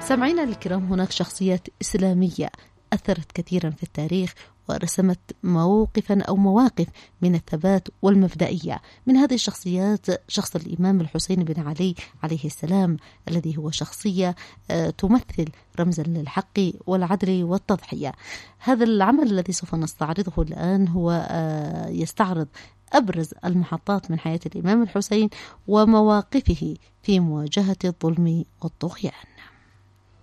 سامعينا الكرام، هناك شخصيات إسلامية أثرت كثيرا في التاريخ ورسمت موقفا أو مواقف من الثبات والمبدئية. من هذه الشخصيات شخص الإمام الحسين بن علي عليه السلام، الذي هو شخصية تمثل رمزا للحق والعدل والتضحية. هذا العمل الذي سوف نستعرضه الآن هو يستعرض أبرز المحطات من حياة الإمام الحسين ومواقفه في مواجهة الظلم والطغيان.